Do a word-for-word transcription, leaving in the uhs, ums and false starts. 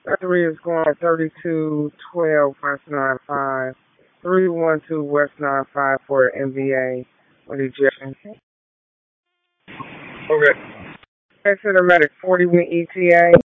three is going thirty-two twelve West nine five. three one two West nine five for N B A with ejection. Okay. Cinematic forty win E T A.